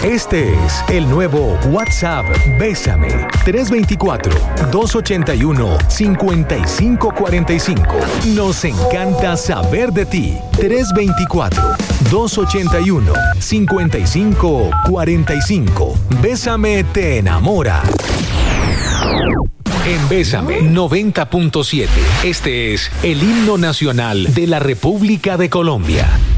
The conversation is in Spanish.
Este es el nuevo WhatsApp Bésame. 324-281-5545. Nos encanta saber de ti. 324-281-5545. Bésame te enamora. En Bésame 90.7. Este es el himno nacional de la República de Colombia.